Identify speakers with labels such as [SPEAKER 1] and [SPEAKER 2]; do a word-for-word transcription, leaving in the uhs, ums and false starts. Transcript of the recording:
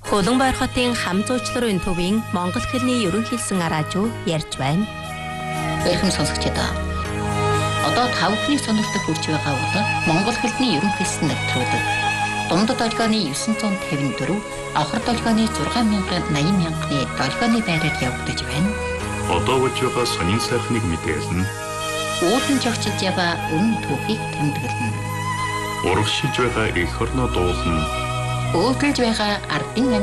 [SPEAKER 1] Улаанбаяр хотын хам зуучларын төвийн монгол хэлний ерөнхийлсөн араажуу ярьж байна.
[SPEAKER 2] Эрхэм сонсогчдоо. Одоо тав хүний сонирхолтой хүрч байгаа бол монгол хэлний ерөнхийлсөн нэвтрүүлэг. Дундад долгионы дев'ять п'ятьдесят четыре, авхар долгионы шесть мянган восемьдесят мянганы долгионы байраар явагдаж байна.
[SPEAKER 3] Одоо болж байгаа сонин сайхныг мэдээлнэ.
[SPEAKER 2] Уулын жогчж яваа өмнө түүхийг тэмдэглэнэ.
[SPEAKER 3] Урагшиж байгаа эх орноо дуулна.
[SPEAKER 2] Өөдөлж байгаа ардын